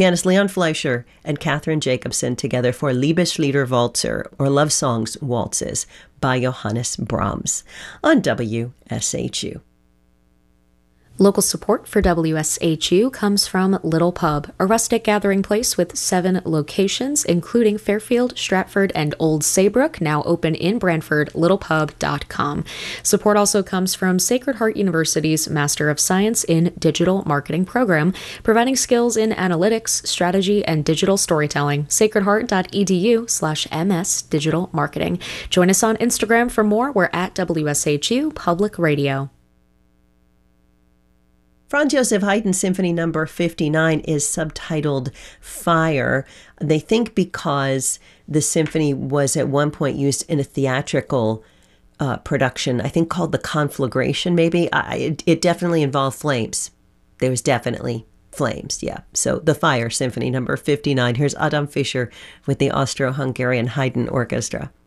Pianist Leon Fleischer and Catherine Jacobson together for Liebeslieder Walzer, or Love Songs Waltzes, by Johannes Brahms on WSHU. Local support for WSHU comes from Little Pub, a rustic gathering place with 7 locations, including Fairfield, Stratford, and Old Saybrook, now open in Brantford, littlepub.com. Support also comes from Sacred Heart University's Master of Science in Digital Marketing program, providing skills in analytics, strategy, and digital storytelling. sacredheart.edu/MS Digital Marketing. Join us on Instagram for more. We're at WSHU Public Radio. Franz Joseph Haydn Symphony No. 59 is subtitled Fire. They think because the symphony was at one point used in a theatrical production, I think called The Conflagration, maybe. It definitely involved flames. There was definitely flames, yeah. So the Fire Symphony No. 59. Here's Adam Fischer with the Austro-Hungarian Haydn Orchestra.